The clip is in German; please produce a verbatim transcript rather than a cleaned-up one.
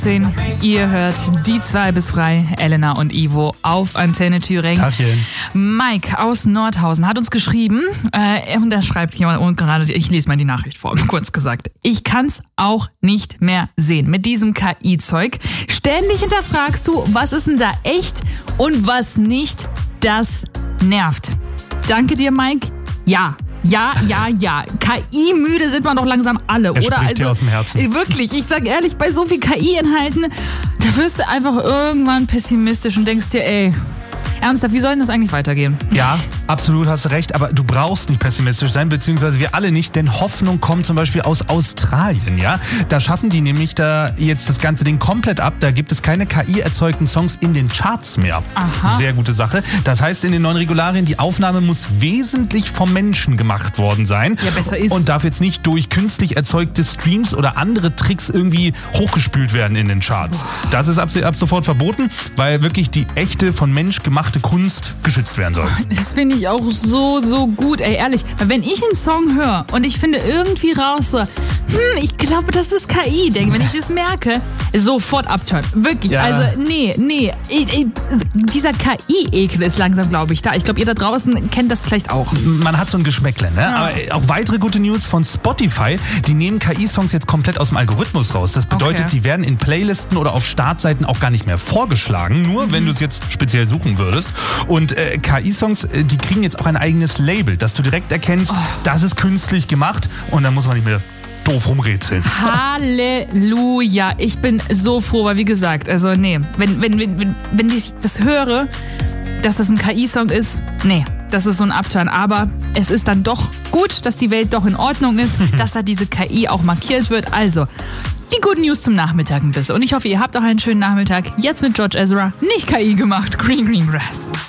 Ihr hört die zwei bis frei, Elena und Ivo auf Antenne Thüringen. Tagchen. Mike aus Nordhausen hat uns geschrieben, äh, und er schreibt hier und gerade, ich lese mal die Nachricht vor, kurz gesagt. Ich kann's auch nicht mehr sehen mit diesem K I-Zeug. Ständig hinterfragst du, was ist denn da echt und was nicht. Das nervt. Danke dir, Mike. Ja. Ja, ja, ja. K I-müde sind wir doch langsam alle, er oder? Spricht Also dir aus dem Herzen. Wirklich, ich sag ehrlich, bei so viel K I-Inhalten, da wirst du einfach irgendwann pessimistisch und denkst dir, ey, ernsthaft, wie soll denn das eigentlich weitergehen? Ja, absolut, hast du recht, aber du brauchst nicht pessimistisch sein, beziehungsweise wir alle nicht, denn Hoffnung kommt zum Beispiel aus Australien, ja? Da schaffen die nämlich da jetzt das ganze Ding komplett ab, da gibt es keine K I-erzeugten Songs in den Charts mehr. Aha. Sehr gute Sache. Das heißt in den neuen Regularien, die Aufnahme muss wesentlich vom Menschen gemacht worden sein. Ja, besser ist. Und darf jetzt nicht durch künstlich erzeugte Streams oder andere Tricks irgendwie hochgespült werden in den Charts. Das ist ab, ab sofort verboten, weil wirklich die echte, von Mensch gemachte Kunst geschützt werden soll. Das finde ich auch so, so gut, ey, ehrlich. Wenn ich einen Song höre und ich finde irgendwie raus so, hm, ich glaube, das ist K I, denke, wenn ich das merke, sofort abturn. Wirklich, Ja. also nee, nee. Ich, ich, dieser K I-Ekel ist langsam, glaube ich, da. Ich glaube, ihr da draußen kennt das vielleicht auch. Man hat so ein Geschmäckle, ne? Ja. Aber auch weitere gute News von Spotify, die nehmen K I-Songs jetzt komplett aus dem Algorithmus raus. Das bedeutet, Okay. die werden in Playlisten oder auf Startseiten auch gar nicht mehr vorgeschlagen, nur Mhm. wenn du es jetzt speziell suchen würdest. Und äh, K I-Songs, äh, die kriegen jetzt auch ein eigenes Label, dass du direkt erkennst, Oh. das ist künstlich gemacht und dann muss man nicht mehr doof rumrätseln. Halleluja. Ich bin so froh, weil wie gesagt, also nee, wenn, wenn, wenn, wenn, wenn ich das höre, dass das ein K I-Song ist, nee, das ist so ein Upturn. Aber es ist dann doch gut, dass die Welt doch in Ordnung ist, dass da diese K I auch markiert wird. Also, die guten News zum Nachmittag ein bisschen. Und ich hoffe, ihr habt auch einen schönen Nachmittag. Jetzt mit George Ezra, nicht K I gemacht, Green Green Grass.